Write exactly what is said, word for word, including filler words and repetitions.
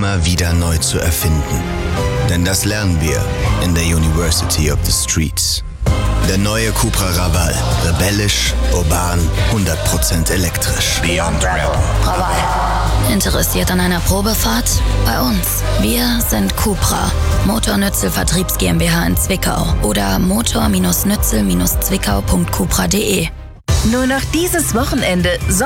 immer wieder neu zu erfinden. Denn das lernen wir in der University of the Streets. Der neue Cupra Raval. Rebellisch, urban, hundert Prozent elektrisch. Beyond Rebel. Raval. Interessiert an einer Probefahrt? Bei uns. Wir sind Cupra. Motornützel Vertriebs GmbH in Zwickau. Oder motor-nützel-zwickau punkt cupra punkt de. Nur noch dieses Wochenende